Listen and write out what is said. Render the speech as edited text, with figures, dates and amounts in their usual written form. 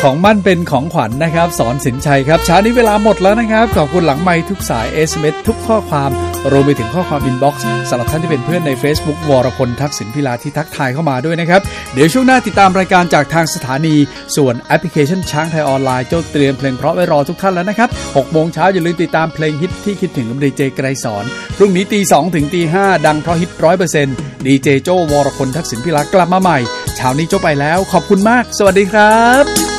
ของมั่นเป็นของขวัญนะครับสอนสินชัยครับเช้านี้เวลาหมดแล้วนะครับขอบคุณหลังไมค์ทุกสาย SMS ทุกข้อความรวมไปถึงข้อความอินบ็อกซ์สำหรับท่านที่เป็นเพื่อนใน Facebook วรพลทักษิณพิลาที่ทักทายเข้ามาด้วยนะครับเดี๋ยวช่วงหน้าติดตามรายการจากทางสถานีส่วนแอปพลิเคชันช้างไทยออนไลน์เจ้าเตรียมเพลงเพราะไว้รอทุกท่านแล้วนะครับ 6 โมงเช้าอย่าลืมติดตามเพลงฮิตที่คิดถึงกับดีเจไกรสอนพรุ่งนี้ 2:00 ถึง 5:00 ดังเพราะฮิต 100% ดีเจโจ้วรพลทักษิณพิลากลับมาใหม่เช้านี้โจ้ไปแล้วขอบคุณมากสวัสดีครับ